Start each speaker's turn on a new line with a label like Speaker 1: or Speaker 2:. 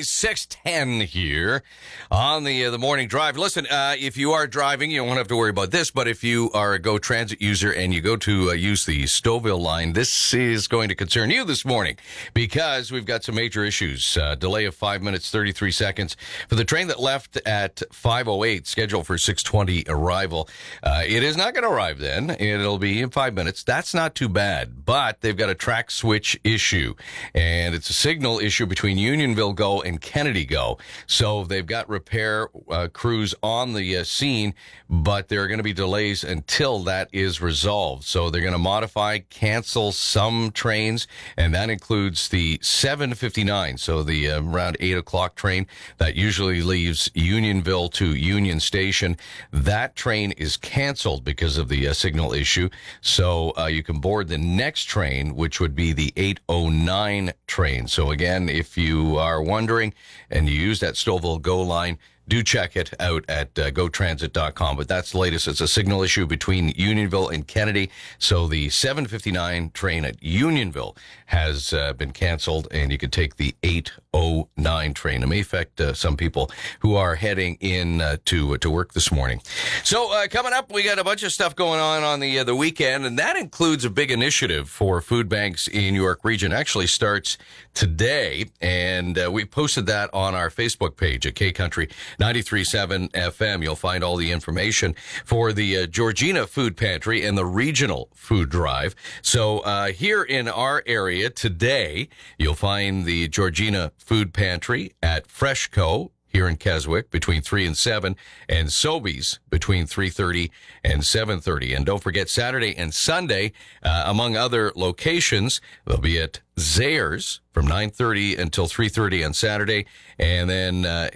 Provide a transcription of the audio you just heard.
Speaker 1: 6:10 here on the morning drive. Listen, if you are driving, you won't have to worry about this, but if you are a Go Transit user and you go to use the Stouffville line, this is going to concern you this morning because we've got some major issues. Delay of 5 minutes, 33 seconds for the train that left at 5:08, scheduled for 6:20 arrival. It is not going to arrive then. It'll be in 5 minutes. That's not too bad, but they've got a track switch issue, and it's a signal issue between Unionville Go and Kennedy Go. So they've got repair crews on the scene, but there are going to be delays until that is resolved. So they're going to modify, cancel some trains, and that includes the 7:59, so the around 8 o'clock train that usually leaves Unionville to Union Station. That train is canceled because of the signal issue. So you can board the next train, which would be the 8:09 train. So again, if you are wondering and you use that Stouffville Go line, do check it out at gotransit.com. But that's the latest. It's a signal issue between Unionville and Kennedy. So the 7:59 train at Unionville has been canceled, and you can take the 8:09 train. It may affect some people who are heading in to work this morning. So coming up, we got a bunch of stuff going on the weekend, and that includes a big initiative for food banks in York Region. Actually starts today, and we posted that on our Facebook page at K-Country 93.7 FM. You'll find all the information for the Georgina Food Pantry and the Regional Food Drive. So here in our area today, you'll find the Georgina Food Pantry at Freshco here in Keswick between 3 and 7, and Sobeys between 3:30 and 7:30. And don't forget, Saturday and Sunday, among other locations, they'll be at Zayre's from 9:30 until 3:30 on Saturday, and then